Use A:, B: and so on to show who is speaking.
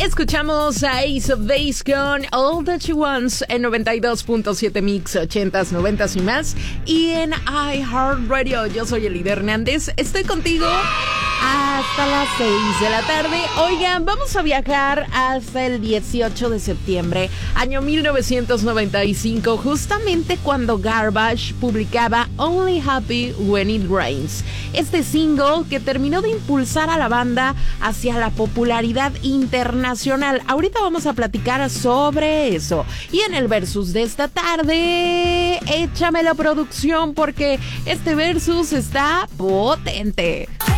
A: Escuchamos a Ace of Base con All That She Wants en 92.7 Mix, 80s, 90s y más. Y en iHeartRadio, yo soy Elida Hernández. Estoy contigo hasta las 6 de la tarde. Oigan, vamos a viajar hasta el 18 de septiembre, año 1995, justamente cuando Garbage publicaba Only Happy When It Rains. Este single que terminó de impulsar a la banda hacia la popularidad internacional. Ahorita vamos a platicar sobre eso. Y en el versus de esta tarde, échame la producción porque este versus está potente.